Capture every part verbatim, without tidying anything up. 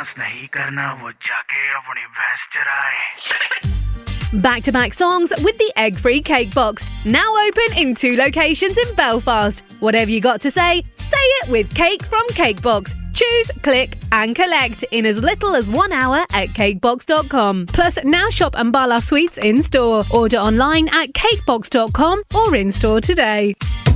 Dance नहीं करना वो जाके अपनी भैंस चराए. Back-to-back songs with the egg-free cake box. Now open in two locations in Belfast. Whatever you got to say, say it with Cake from Cakebox. Choose, click and collect in as little as one hour at cakebox dot com. Plus, now shop Ambala Sweets in-store. Order online at cakebox dot com or in-store today.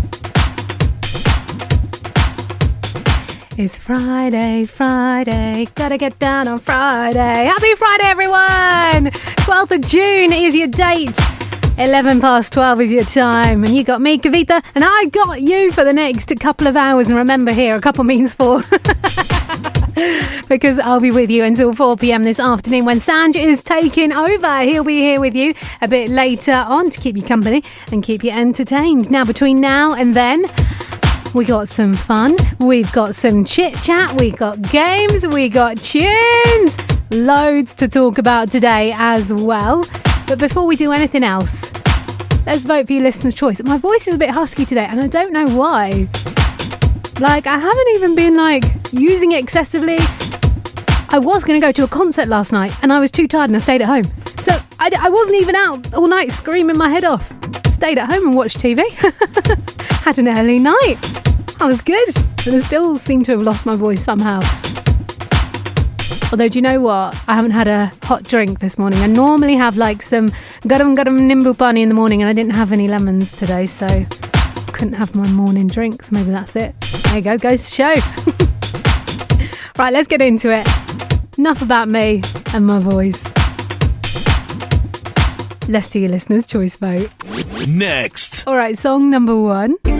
It's Friday, Friday, gotta get down on Friday. Happy Friday, everyone! twelfth of June is your date. eleven past twelve is your time. And you got me, Kavita, and I got you for the next couple of hours. And remember here, a couple means four. Because I'll be with you until four p.m. this afternoon when Sanj is taking over. He'll be here with you a bit later on to keep you company and keep you entertained. Now, between now and then, we got some fun, we've got some chit-chat, we got games, we got tunes. Loads to talk about today as well. But before we do anything else, let's vote for your listener's choice. My voice is a bit husky today and I don't know why. Like, I haven't even been, like, using it excessively. I was going to go to a concert last night and I was too tired and I stayed at home. So I, I wasn't even out all night screaming my head off. Stayed at home and watched T V. Had an early night. I was good, but I still seem to have lost my voice somehow. Although, do you know what? I haven't had a hot drink this morning. I normally have like some garam garam nimbu pani in the morning, and I didn't have any lemons today, so I couldn't have my morning drink, so maybe that's it. There you go, goes to show. Right, let's get into it. Enough about me and my voice. Let's do your listener's choice vote. Next. All right, song number one.